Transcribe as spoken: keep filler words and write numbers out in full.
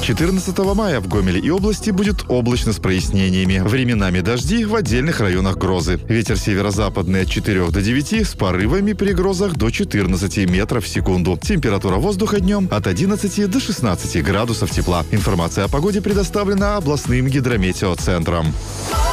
четырнадцатого мая в Гомеле и области будет облачно с прояснениями. Временами дожди, в отдельных районах грозы. Ветер северо-западный от четырёх до девяти, с порывами при грозах до четырнадцати метров в секунду. Температура воздуха днем от одиннадцати до шестнадцати градусов тепла. Информация о погоде предоставлена областным гидрометеоцентром.